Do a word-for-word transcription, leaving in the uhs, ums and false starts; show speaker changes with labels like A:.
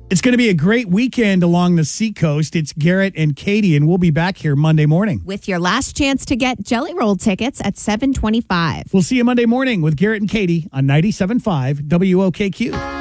A: It's going to be a great weekend along the Seacoast. It's Garrett and Katie, and we'll be back here Monday morning
B: with your last chance to get Jelly Roll tickets at seven twenty-five.
A: We'll see you Monday morning with Garrett and Katie on ninety-seven point five W O K Q.